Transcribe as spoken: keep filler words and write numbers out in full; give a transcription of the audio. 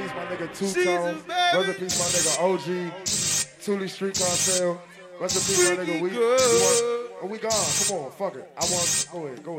peace, my nigga Two Tone. Rest in peace, my nigga O G. Thule Street Cartel. Rest in peace, my nigga. We, we, want, oh, we gone. Come on, fuck it. I want. Go ahead. Go ahead.